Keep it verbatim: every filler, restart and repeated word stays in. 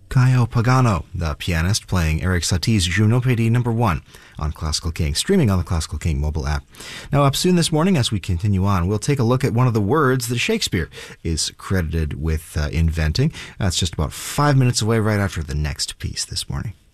Caio Pagano, the pianist, playing Erik Satie's Juno Pedi number one on Classical King, streaming on the Classical King mobile app. Now, up soon this morning, as we continue on, we'll take a look at one of the words that Shakespeare is credited with uh, inventing. That's just about five minutes away right after the next piece this morning.